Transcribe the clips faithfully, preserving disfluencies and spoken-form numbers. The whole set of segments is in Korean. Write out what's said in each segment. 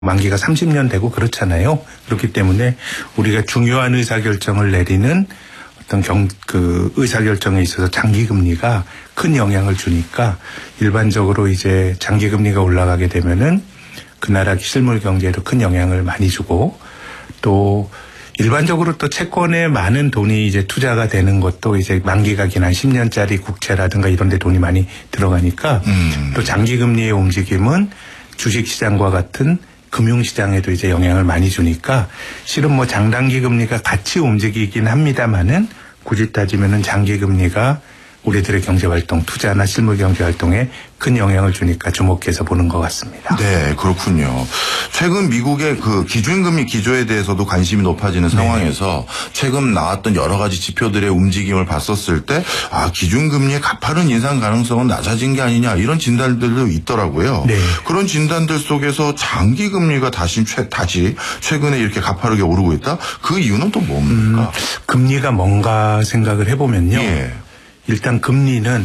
만기가 삼십 년 되고 그렇잖아요. 그렇기 때문에 우리가 중요한 의사결정을 내리는 어떤 경, 그 의사결정에 있어서 장기금리가 큰 영향을 주니까 일반적으로 이제 장기금리가 올라가게 되면은 그 나라 실물 경제에도 큰 영향을 많이 주고 또 일반적으로 또 채권에 많은 돈이 이제 투자가 되는 것도 이제 만기가 긴 한 십 년짜리 국채라든가 이런 데 돈이 많이 들어가니까 음. 또 장기금리의 움직임은 주식시장과 같은 금융시장에도 이제 영향을 많이 주니까 실은 뭐 장단기 금리가 같이 움직이긴 합니다만은 굳이 따지면은 장기 금리가 우리들의 경제활동, 투자나 실물 경제활동에 큰 영향을 주니까 주목해서 보는 것 같습니다. 네, 그렇군요. 최근 미국의 그 기준금리 기조에 대해서도 관심이 높아지는 네. 상황에서 최근 나왔던 여러 가지 지표들의 움직임을 봤었을 때 아, 기준금리의 가파른 인상 가능성은 낮아진 게 아니냐 이런 진단들도 있더라고요. 네. 그런 진단들 속에서 장기금리가 다시, 최, 다시 최근에 이렇게 가파르게 오르고 있다? 그 이유는 또 뭡니까? 음, 금리가 뭔가 생각을 해보면요. 예. 일단 금리는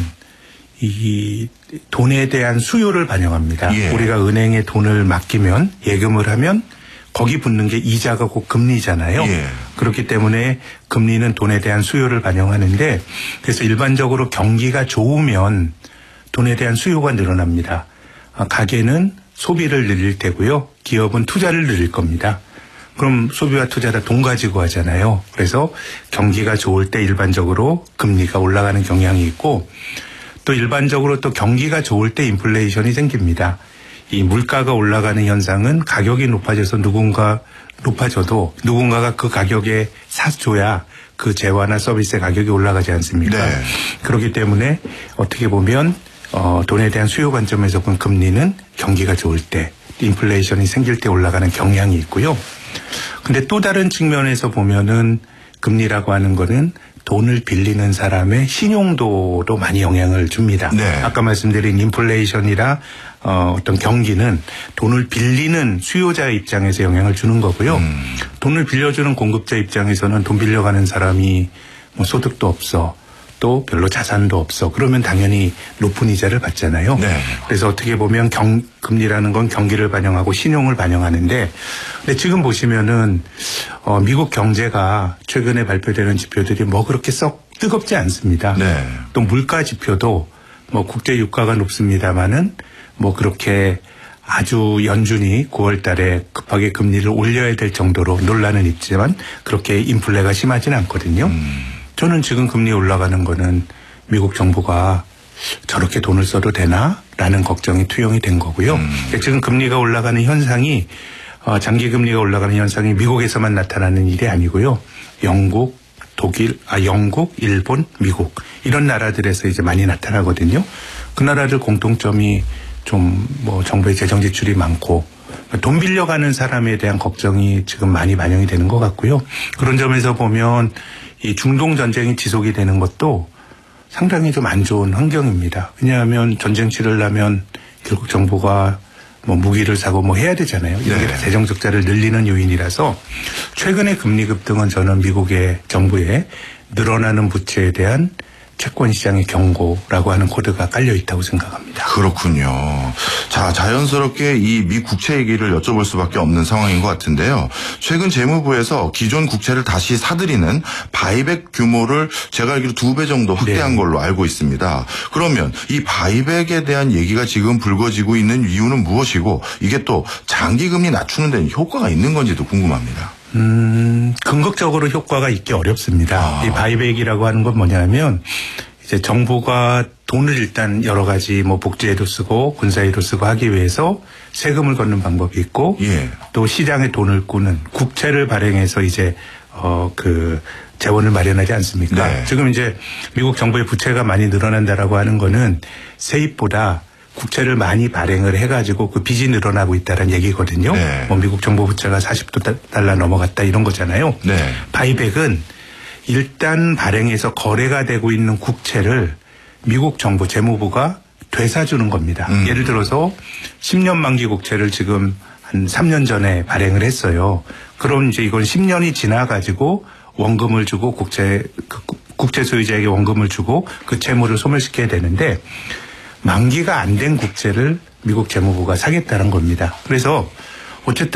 이 돈에 대한 수요를 반영합니다. 예. 우리가 은행에 돈을 맡기면 예금을 하면 거기 붙는 게 이자가 곧 금리잖아요. 예. 그렇기 때문에 금리는 돈에 대한 수요를 반영하는데 그래서 일반적으로 경기가 좋으면 돈에 대한 수요가 늘어납니다. 가게는 소비를 늘릴 테고요. 기업은 투자를 늘릴 겁니다. 그럼 소비와 투자다 돈 가지고 하잖아요. 그래서 경기가 좋을 때 일반적으로 금리가 올라가는 경향이 있고 또 일반적으로 또 경기가 좋을 때 인플레이션이 생깁니다. 이 물가가 올라가는 현상은 가격이 높아져서 누군가 높아져도 누군가가 그 가격에 사줘야 그 재화나 서비스의 가격이 올라가지 않습니까? 네. 그렇기 때문에 어떻게 보면 어, 돈에 대한 수요 관점에서 본 금리는 경기가 좋을 때 인플레이션이 생길 때 올라가는 경향이 있고요. 근데 또 다른 측면에서 보면은 금리라고 하는 거는 돈을 빌리는 사람의 신용도도 많이 영향을 줍니다. 네. 아까 말씀드린 인플레이션이라 어, 어떤 경기는 돈을 빌리는 수요자 입장에서 영향을 주는 거고요. 음. 돈을 빌려주는 공급자 입장에서는 돈 빌려가는 사람이 뭐 소득도 없어. 또 별로 자산도 없어. 그러면 당연히 높은 이자를 받잖아요. 네. 그래서 어떻게 보면 경, 금리라는 건 경기를 반영하고 신용을 반영하는데 근데 지금 보시면은 어, 미국 경제가 최근에 발표되는 지표들이 뭐 그렇게 썩 뜨겁지 않습니다. 네. 또 물가 지표도 뭐 국제 유가가 높습니다마는 뭐 그렇게 아주 연준이 구월 달에 급하게 금리를 올려야 될 정도로 논란은 있지만 그렇게 인플레가 심하진 않거든요. 음. 저는 지금 금리 올라가는 거는 미국 정부가 저렇게 돈을 써도 되나? 라는 걱정이 투영이 된 거고요. 음. 지금 금리가 올라가는 현상이 장기 금리가 올라가는 현상이 미국에서만 나타나는 일이 아니고요. 영국, 독일, 아 영국, 일본, 미국 이런 나라들에서 이제 많이 나타나거든요. 그 나라들 공통점이 좀 뭐 정부의 재정 지출이 많고 돈 빌려가는 사람에 대한 걱정이 지금 많이 반영이 되는 것 같고요. 그런 점에서 보면 이 중동 전쟁이 지속이 되는 것도 상당히 좀 안 좋은 환경입니다. 왜냐하면 전쟁 치르려면 결국 정부가 뭐 무기를 사고 뭐 해야 되잖아요. 이런 게 다 재정 적자를 늘리는 요인이라서 최근의 금리 급등은 저는 미국의 정부의 늘어나는 부채에 대한 채권 시장의 경고라고 하는 코드가 깔려 있다고 생각합니다. 그렇군요. 자, 자연스럽게 이 미 국채 얘기를 여쭤볼 수밖에 없는 상황인 것 같은데요. 최근 재무부에서 기존 국채를 다시 사들이는 바이백 규모를 제가 알기로 두 배 정도 확대한 네. 걸로 알고 있습니다. 그러면 이 바이백에 대한 얘기가 지금 불거지고 있는 이유는 무엇이고 이게 또 장기금리 낮추는 데는 효과가 있는 건지도 궁금합니다. 음, 궁극적으로 효과가 있기 어렵습니다. 아. 이 바이백이라고 하는 건 뭐냐면 이제 정부가 돈을 일단 여러 가지 뭐 복지에도 쓰고 군사에도 쓰고 하기 위해서 세금을 걷는 방법이 있고 예. 또 시장에 돈을 꾸는 국채를 발행해서 이제 어, 그 재원을 마련하지 않습니까? 네. 지금 이제 미국 정부의 부채가 많이 늘어난다라고 하는 거는 세입보다 국채를 많이 발행을 해가지고 그 빚이 늘어나고 있다는 얘기거든요. 네. 뭐 미국 정부 부채가 사십 달러 넘어갔다 이런 거잖아요. 네. 바이백은 일단 발행해서 거래가 되고 있는 국채를 미국 정부 재무부가 되사주는 겁니다. 음. 예를 들어서 십 년 만기 국채를 지금 한 삼 년 전에 발행을 했어요. 그럼 이제 이건 십 년이 지나가지고 원금을 주고 국채, 그 국채 소유자에게 원금을 주고 그 채무를 소멸시켜야 되는데 만기가 안 된 국채를 미국 재무부가 사겠다는 겁니다. 그래서 어쨌든